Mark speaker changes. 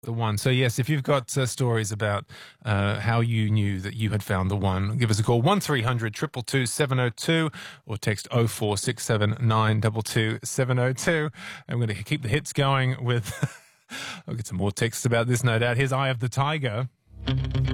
Speaker 1: The one. So, yes, if you've got stories about how you knew that you had found the one, give us a call 1300 222 702 or text 04679 702. I'm going to keep the hits going with. I'll get some more texts about this, no doubt. Here's Eye of the Tiger.